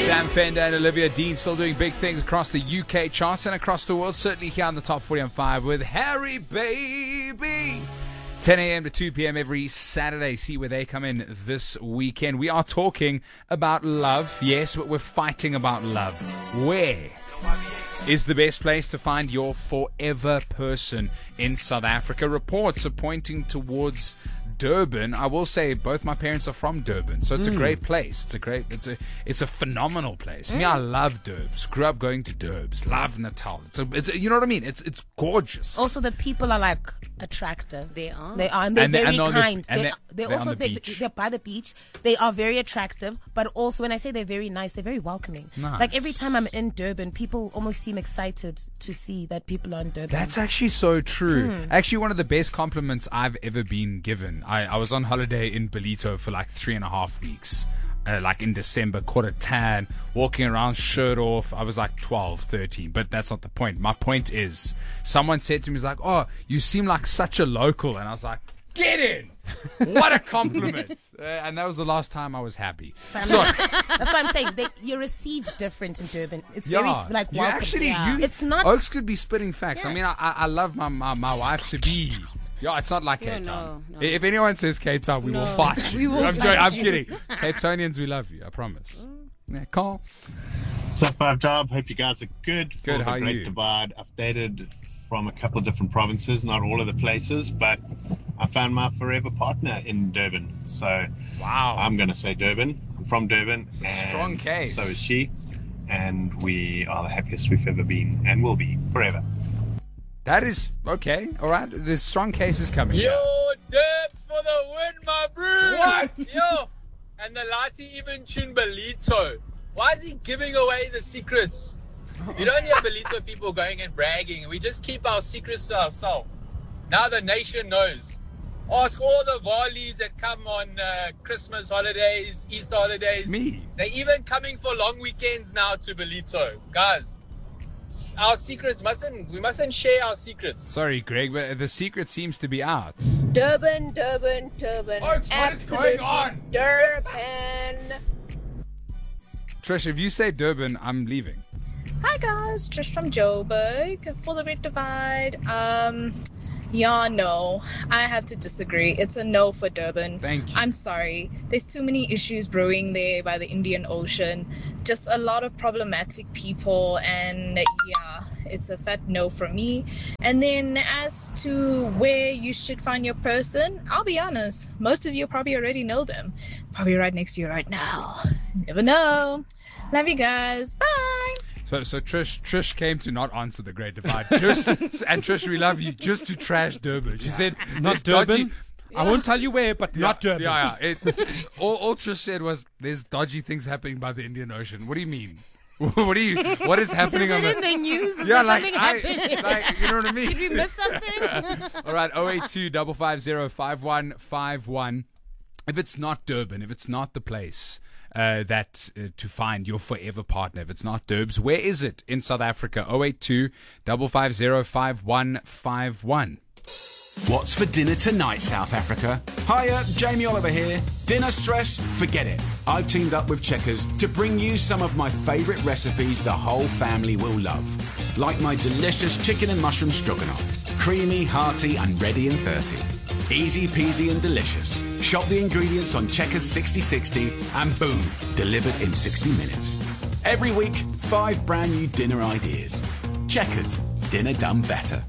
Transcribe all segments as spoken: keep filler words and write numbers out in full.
Sam Fender and Olivia Dean still doing big things across the U K charts and across the world. Certainly here on the Top forty on five with Harry Baby. ten a.m. to two p.m. every Saturday. See where they come in this weekend. We are talking about love. Yes, but we're fighting about love. Where is the best place to find your forever person in South Africa? Reports are pointing towards Durban. I will say both my parents are from Durban, so it's mm. a great place. It's a great, it's a, it's a phenomenal place. Mm. Me, I love Durbs. Grew up going to Durbs. Love Natal. It's a, it's a, you know what I mean. It's, it's gorgeous. Also, the people are like attractive. They are. They are, and they're and very they, and kind. The, and they, they're, they're also the they, they're by the beach. They are very attractive, but also when I say they're very nice, they're very welcoming. Nice. Like every time I'm in Durban, people almost seem excited to see that people are in Durban. That's actually so true. Mm. Actually, one of the best compliments I've ever been given. I, I was on holiday in Belito for like three and a half weeks. Uh, like in December, quarter tan, walking around shirt off. I was like twelve, thirteen, but that's not the point. My point is, someone said to me, like, oh, you seem like such a local. And I was like, get in. What a compliment. uh, and that was the last time I was happy. So, that's what I'm saying. They, you're received different in Durban. It's yeah, very like you welcome. Actually, yeah. you, it's not. Oaks could be spitting facts. Yeah. I mean, I, I love my, my, my wife to be. Yeah, it's not like No, Cape Town. no, no. If anyone says Cape Town, we No. will fight you. We will I'm, fight joking, I'm you. kidding. Cape Townians, we love you. I promise. Yeah, Carl. Sup, Five Job. Hope you guys are good. For Good, the how are Great you? Divide. I've dated from a couple of different provinces, not all of the places, but I found my forever partner in Durban. So Wow. I'm going to say Durban. I'm from Durban. And strong case. So is she. And we are the happiest we've ever been and will be forever. That is okay. All right. There's strong cases coming. Yo, Debs for the win, my bro. What? Yo, and the Lati even tune Belito. Why is he giving away the secrets? You don't hear Belito people going and bragging. We just keep our secrets to ourselves. Now the nation knows. Ask all the Valis that come on uh, Christmas holidays, Easter holidays. It's me. They're even coming for long weekends now to Belito. Guys, our secrets mustn't, we mustn't share our secrets. Sorry, Greg, but the secret seems to be out. Durban, Durban, Durban. Oaks, what is going on? Durban. Trish, if you say Durban, I'm leaving. Hi guys, Trish from Joburg for the Great Divide. Um, yeah, no, I have to disagree. It's a no for Durban. Thank you. I'm sorry. There's too many issues brewing there by the Indian Ocean. Just a lot of problematic people, and yeah, it's a fat no from me. And then as to where you should find your person, I'll be honest, most of you probably already know them. Probably right next to you right now. Never know. Love you guys. Bye. So, so Trish, Trish came to not answer the Great Divide. Just, and Trish, we love you. Just to trash Durban. She said, Not "There's Durban. dodgy-" I won't tell you where, but not Durban. Yeah, yeah. It, all, all Trish said was, "There's dodgy things happening by the Indian Ocean." What do you mean? What do you? What is happening Is on it in the? the news? Is Yeah, there like, something I, happening? like you know what I mean. Did we miss something? All right, oh eight two five five zero five one five one. If it's not Durban, if it's not the place uh, that uh, to find your forever partner, if it's not Durbs, where is it in South Africa? oh eight two five five zero five one five one. What's for dinner tonight, South Africa? Hiya, Jamie Oliver here. Dinner stress? Forget it. I've teamed up with Checkers to bring you some of my favourite recipes the whole family will love. Like my delicious chicken and mushroom stroganoff. Creamy, hearty and ready in thirty. Easy peasy and delicious. Shop the ingredients on Checkers sixty sixty and boom, delivered in sixty minutes. Every week, five brand new dinner ideas. Checkers, dinner done better.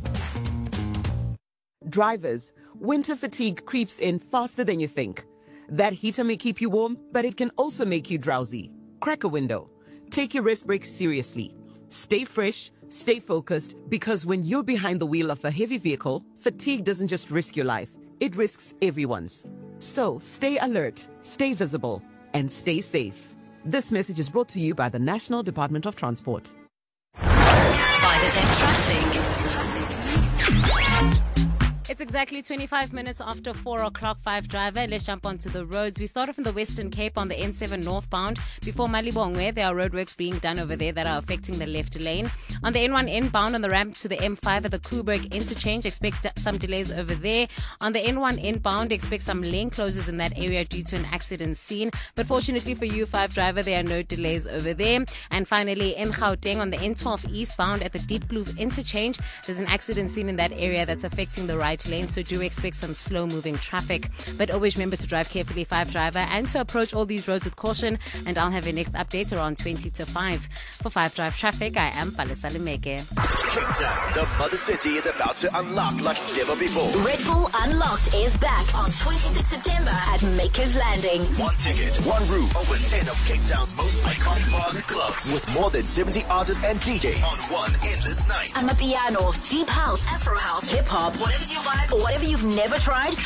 Drivers, winter fatigue creeps in faster than you think. That heater may keep you warm, but it can also make you drowsy. Crack a window. Take your rest breaks seriously. Stay fresh, stay focused, because when you're behind the wheel of a heavy vehicle, fatigue doesn't just risk your life, it risks everyone's. So stay alert, stay visible, and stay safe. This message is brought to you by the National Department of Transport. Find us in traffic. It's exactly twenty-five minutes after four o'clock, five driver. Let's jump onto the roads. We start off in the Western Cape on the N seven northbound. Before Malibongwe, there are roadworks being done over there that are affecting the left lane. On the N one inbound on the ramp to the M five at the Kuiberg interchange, expect some delays over there. On the N one inbound, expect some lane closures in that area due to an accident scene. But fortunately for you, five driver, there are no delays over there. And finally, in Gauteng on the N twelve eastbound at the Deep Blue interchange, there's an accident scene in that area that's affecting the right lane, so do expect some slow-moving traffic. But always remember to drive carefully, five driver, and to approach all these roads with caution. And I'll have your next update around twenty to five. For five Drive Traffic, I am Palesa Lemeke. Cape Town, the mother city, is about to unlock like never before. Red Bull Unlocked is back on twenty-sixth September at Makers Landing. One ticket, one room, over ten of Cape Town's most iconic bars and clubs, with more than seventy artists and D J on one endless night. Amapiano, deep house, Afro house, hip hop, whatever's your vibe or whatever you've never tried,